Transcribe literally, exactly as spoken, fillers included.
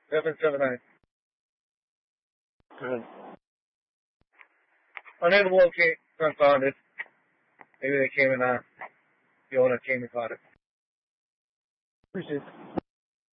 seven seven nine. Good. Unable to locate. Unfounded. Maybe they came and uh, the owner came and got it. Appreciate it.